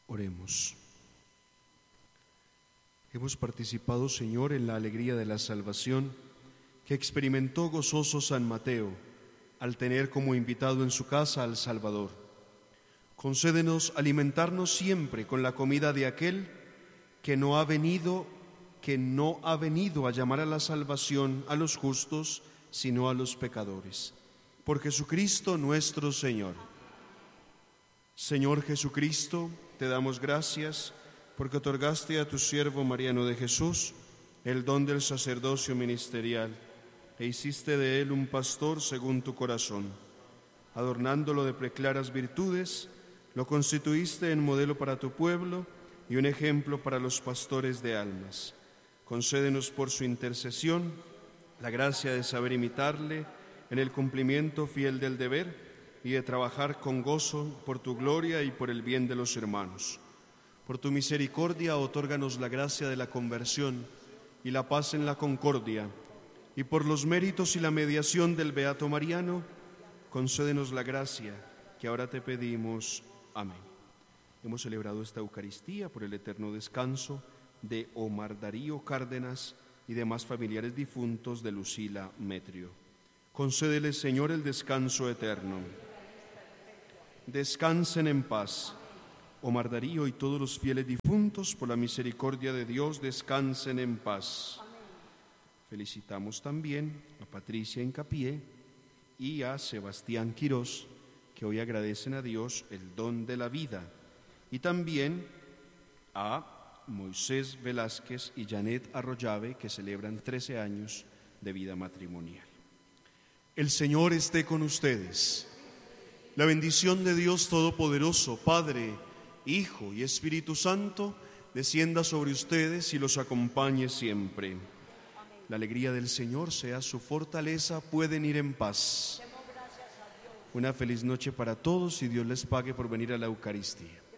Oremos. Hemos participado, Señor, en la alegría de la salvación que experimentó gozoso San Mateo al tener como invitado en su casa al Salvador. Concédenos alimentarnos siempre con la comida de aquel que no ha venido a llamar a la salvación a los justos, sino a los pecadores. Por Jesucristo nuestro Señor. Señor Jesucristo, te damos gracias porque otorgaste a tu siervo Mariano de Jesús el don del sacerdocio ministerial e hiciste de él un pastor según tu corazón. Adornándolo de preclaras virtudes, lo constituiste en modelo para tu pueblo y un ejemplo para los pastores de almas. Concédenos por su intercesión la gracia de saber imitarle en el cumplimiento fiel del deber y de trabajar con gozo por tu gloria y por el bien de los hermanos. Por tu misericordia, otórganos la gracia de la conversión y la paz en la concordia, y por los méritos y la mediación del Beato Mariano, concédenos la gracia que ahora te pedimos. Amén. Hemos celebrado esta Eucaristía por el eterno descanso de Omar Darío Cárdenas y demás familiares difuntos de Lucila Metrio. Concédele, Señor, el descanso eterno. Descansen en paz. Omar Darío y todos los fieles difuntos, por la misericordia de Dios, descansen en paz. Amén. Felicitamos también a Patricia Incapié y a Sebastián Quirós, que hoy agradecen a Dios el don de la vida, y también a Moisés Velázquez y Janet Arroyave, que celebran 13 años de vida matrimonial. El Señor esté con ustedes. La bendición de Dios Todopoderoso, Padre, Hijo y Espíritu Santo, descienda sobre ustedes y los acompañe siempre. Amén. La alegría del Señor sea su fortaleza. Pueden ir en paz. Una feliz noche para todos y Dios les pague por venir a la Eucaristía.